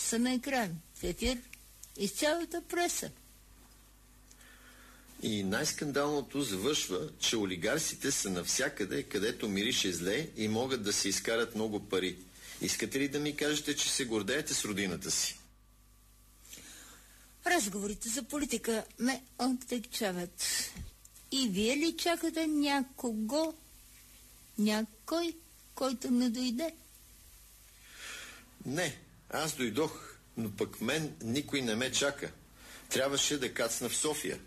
са на екран, в ефир, из цялата преса. И най-скандалното завършва, че олигарсите са навсякъде, където мирише зле и могат да се изкарат много пари. Искате ли да ми кажете, че се гордеете с родината си? Разговорите за политика ме отегчават. И вие ли чакате някой, който не дойде? Не, аз дойдох, но пък мен никой не ме чака. Трябваше да кацна в София.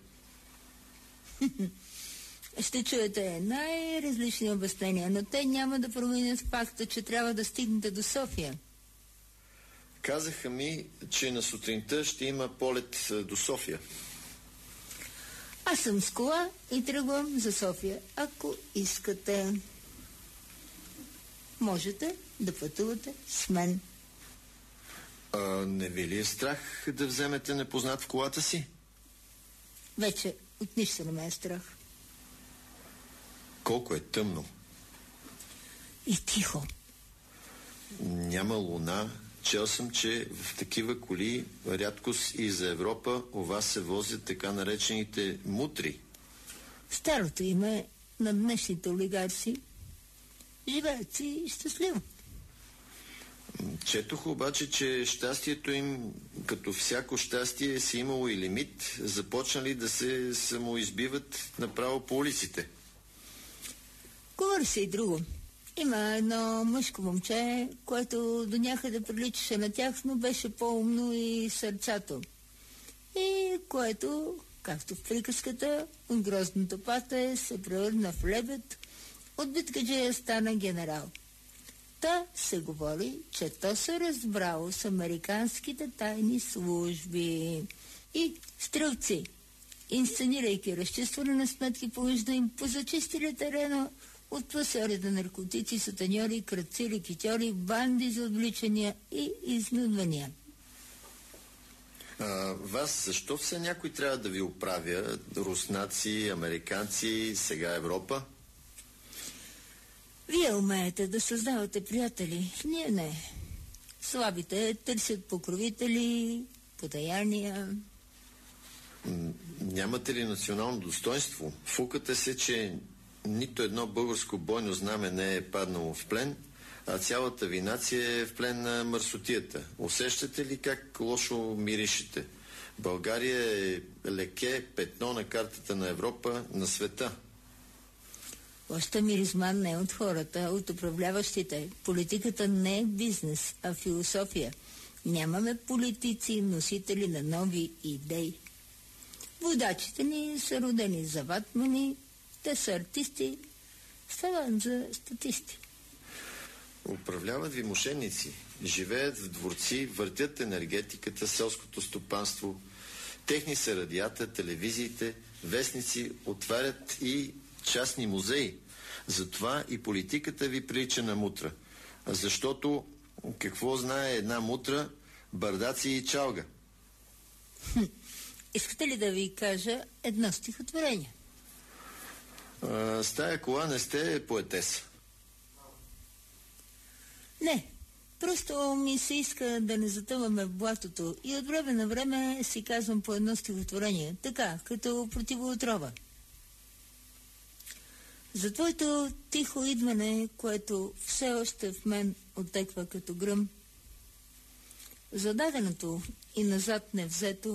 Ще чуете най-различни обяснения, но те няма да променят факта, че трябва да стигнете до София. Казаха ми, че на сутринта ще има полет до София. Аз съм с кола и тръгвам за София. Ако искате, можете да пътувате с мен. Не ви ли е страх да вземете непознат в колата си? Вече от нищо не ме е страх. Колко е тъмно. И тихо. Няма луна. Чел съм, че в такива коли рядкост и за Европа у вас се возят така наречените мутри. Старото име на днешните олигарси. Живеят си щастливо. Четох обаче, че щастието им, като всяко щастие, си имало и лимит. Започнали да се самоизбиват направо по улиците. Говори се и друго. Има едно мъжко момче, което до някъде приличаше на тях, но беше по-умно и сърцато. И което, както в приказката, от грозното пате се превърна в лебед, от биткаджия стана генерал. Та се говори, че то се разбрало с американските тайни служби. И стрелци, инсценирайки разчистване на сметки помежду им, позачистили терена от пласьорите наркотици, сутаньори, крадци, рекетьори, банди за отвличания и изнудвания. Вас защо все някой трябва да ви оправя? Руснаци, американци, сега Европа? Вие умеете да създавате приятели, ние не. Слабите търсят покровители, подаяния. Нямате ли национално достоинство? Фукате се, че нито едно българско бойно знаме не е паднало в плен, а цялата ви нация е в плен на мърсотията. Усещате ли как лошо миришете? България е леке петно на картата на Европа, на света. Лошата миризма не е от хората, а от управляващите. Политиката не е бизнес, а философия. Нямаме политици, носители на нови идеи. Водачите ни са родени за ватмани, те са артисти, стават за статисти. Управляват ви мошенници. Живеят в дворци, въртят енергетиката, селското стопанство. Техни са радията, телевизиите, вестници, отварят и частни музеи. Затова и политиката ви прилича на мутра. Защото какво знае една мутра, бардаци и чалга? Искате ли да ви кажа едно стихотворение? С тая кола не сте поетеса. Не, просто ми се иска да не затъваме в блатото и от време на време си казвам по едно стихотворение, така, като противоотрова. За твоето тихо идване, което все още в мен отеква като гръм, за даденото и назад невзето,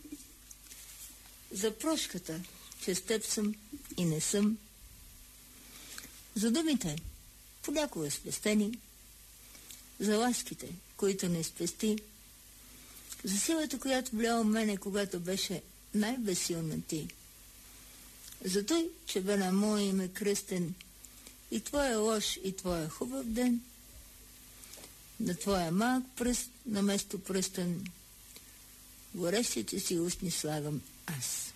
за прошката, че с теб съм и не съм, за думите, понякога спестени, за ласките, които не спести, за силата, която вляла мене, когато беше най-безсилна ти, за той, че бе на мое име кръстен и твоя лош и твоя хубав ден, на твоя малък пръст на место пръстен, горещите си устни слагам аз.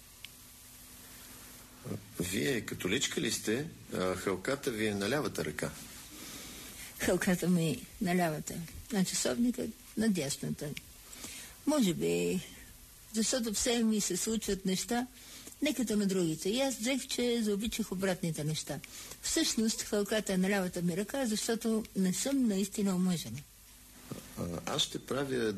Вие католичка ли сте? Халката ви е на лявата ръка. Халката ми на лявата, на часовника на дясната. Може би, защото все ми се случват неща, не като на другите. И аз взех, че заобичах обратните неща. Всъщност, халката е на лявата ми ръка, защото не съм наистина омъжена. Аз ще правя